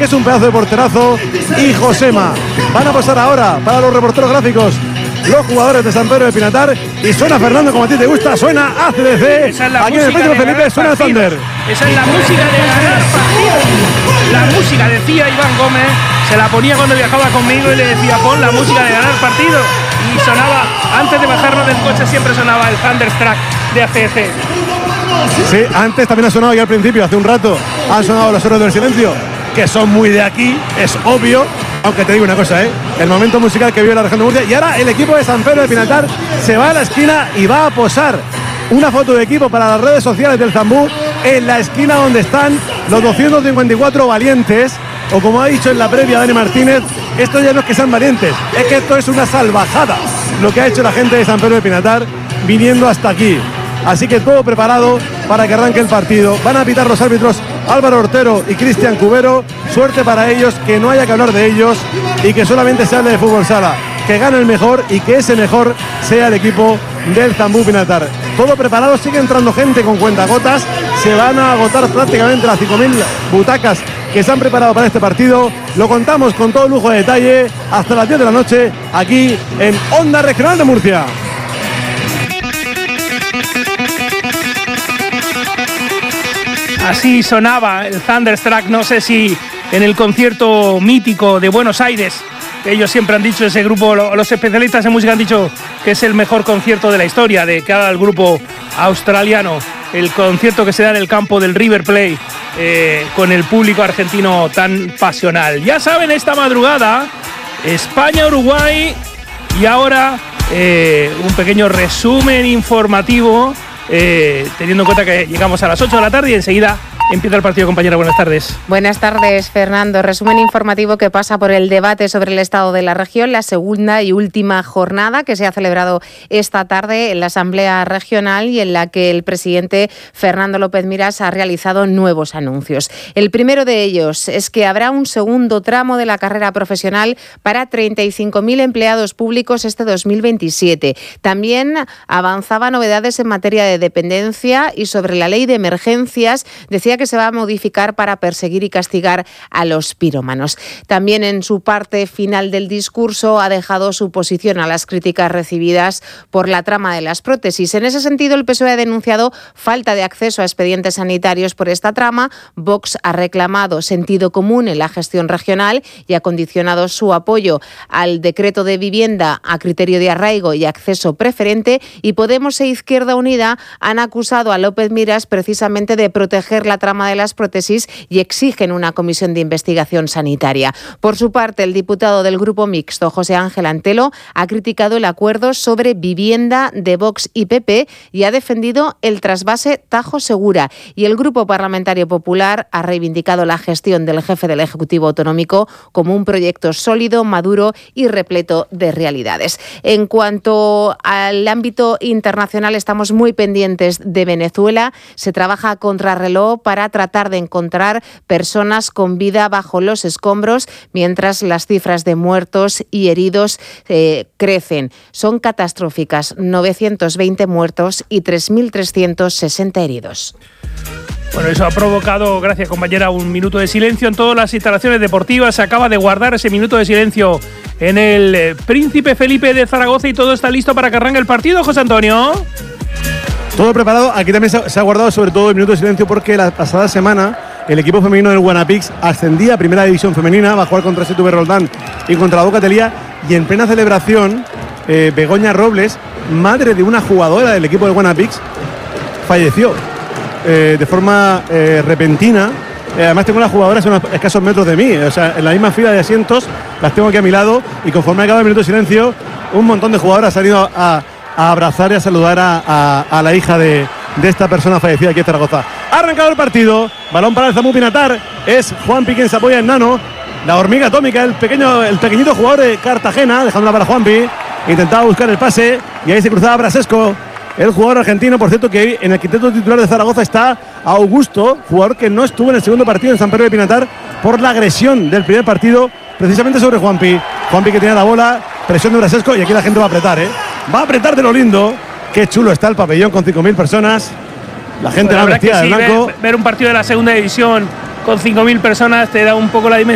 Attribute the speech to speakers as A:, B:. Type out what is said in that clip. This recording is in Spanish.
A: es un pedazo de porterazo, y Josema. Van a pasar ahora para los reporteros gráficos los jugadores de San Pedro de Pinatar, y suena Fernando como a ti te gusta, suena ACDC,
B: esa es la
A: aquí en el Príncipe Felipe suena el Thunder.
B: Esa es la música de ganar partidos. La música, decía Iván Gómez, se la ponía cuando viajaba conmigo y le decía, pon la música de ganar partido. Y sonaba, antes de bajarnos del coche siempre sonaba el Thunderstruck de ACDC.
A: Sí, antes también ha sonado ya al principio, hace un rato, han sonado los Héroes del Silencio, que son muy de aquí, es obvio. Aunque te digo una cosa, el momento musical que vive la región de Murcia. Y ahora el equipo de San Pedro de Pinatar se va a la esquina y va a posar una foto de equipo para las redes sociales del Zambú en la esquina donde están los 254 valientes. O como ha dicho en la previa Dani Martínez, esto ya no es que sean valientes, es que esto es una salvajada lo que ha hecho la gente de San Pedro de Pinatar viniendo hasta aquí. Así que todo preparado para que arranque el partido. Van a pitar los árbitros Álvaro Ortero y Cristian Cubero. Suerte para ellos, que no haya que hablar de ellos y que solamente se hable de fútbol sala. Que gane el mejor y que ese mejor sea el equipo del Zambú Pinatar. Todo preparado, sigue entrando gente con cuentagotas. Se van a agotar prácticamente las 5.000 butacas que se han preparado para este partido. Lo contamos con todo lujo de detalle hasta las 10 de la noche aquí en Onda Regional de Murcia.
B: Así sonaba el Thunderstruck, no sé si en el concierto mítico de Buenos Aires, que ellos siempre han dicho, ese grupo, los especialistas en música han dicho que es el mejor concierto de la historia de cada grupo australiano, el concierto que se da en el campo del River Plate, con el público argentino tan pasional. Ya saben, esta madrugada, España-Uruguay, y ahora un pequeño resumen informativo, teniendo en cuenta que llegamos a las 8 de la tarde y enseguida empieza el partido, compañera. Buenas tardes.
C: Buenas tardes, Fernando. Resumen informativo que pasa por el debate sobre el estado de la región, la segunda y última jornada que se ha celebrado esta tarde en la Asamblea Regional y en la que el presidente Fernando López Miras ha realizado nuevos anuncios. El primero de ellos es que habrá un segundo tramo de la carrera profesional para 35.000 empleados públicos este 2027. También avanzaba novedades en materia de dependencia y sobre la ley de emergencias. Decía que se va a modificar para perseguir y castigar a los pirómanos. También en su parte final del discurso ha dejado su posición a las críticas recibidas por la trama de las prótesis. En ese sentido, el PSOE ha denunciado falta de acceso a expedientes sanitarios por esta trama. Vox ha reclamado sentido común en la gestión regional y ha condicionado su apoyo al decreto de vivienda a criterio de arraigo y acceso preferente. Y Podemos e Izquierda Unida han acusado a López Miras precisamente de proteger la trama de las prótesis y exigen una comisión de investigación sanitaria. Por su parte, el diputado del Grupo Mixto, José Ángel Antelo, ha criticado el acuerdo sobre vivienda de Vox y PP y ha defendido el trasvase Tajo Segura. Y el Grupo Parlamentario Popular ha reivindicado la gestión del jefe del Ejecutivo Autonómico como un proyecto sólido, maduro y repleto de realidades. En cuanto al ámbito internacional, estamos muy pendientes de Venezuela. Se trabaja a contrarreloj para tratar de encontrar personas con vida bajo los escombros, mientras las cifras de muertos y heridos crecen. Son catastróficas, 920 muertos y 3.360 heridos.
B: Bueno, eso ha provocado, gracias compañera, un minuto de silencio en todas las instalaciones deportivas. Se acaba de guardar ese minuto de silencio en el Príncipe Felipe de Zaragoza y todo está listo para que arranque el partido, José Antonio.
A: Todo preparado. Aquí también se ha guardado sobre todo el minuto de silencio porque la pasada semana el equipo femenino del Guanapix ascendía a Primera División Femenina, va a jugar contra STV Roldán y contra la Boca Telía, y en plena celebración Begoña Robles, madre de una jugadora del equipo del Guanapix, falleció de forma repentina. Además tengo las jugadoras a unos escasos metros de mí, o sea, en la misma fila de asientos, las tengo aquí a mi lado, y conforme acaba el minuto de silencio, un montón de jugadoras han ido a abrazar y a saludar a la hija de esta persona fallecida aquí en Zaragoza. Ha arrancado el partido, balón para el Zambú Pinatar, es Juanpi quien se apoya en Nano, la hormiga atómica, el pequeñito jugador de Cartagena, dejándola para Juanpi, intentaba buscar el pase y ahí se cruzaba Brasesco, el jugador argentino. Por cierto, que en el quinteto titular de Zaragoza está Augusto, jugador que no estuvo en el segundo partido en San Pedro de Pinatar por la agresión del primer partido, precisamente sobre Juanpi. Juanpi que tenía la bola, presión de Brasesco, y aquí la gente va a apretar, va a apretar de lo lindo. Qué chulo está el pabellón con 5.000 personas. La gente va vestida de blanco.
B: Ver un partido de la segunda división con 5.000 personas te da un poco la dimensión